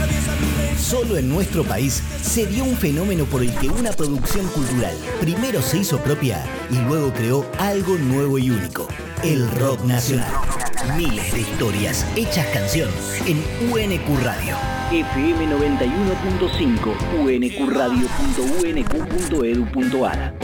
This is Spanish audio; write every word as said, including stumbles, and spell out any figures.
Solo en nuestro país se dio un fenómeno por el que una producción cultural primero se hizo propia y luego creó algo nuevo y único: el rock nacional. Miles de historias hechas canción en U N Q Radio. F M noventa y uno punto cinco, u n q radio punto u n q punto e d u punto a r.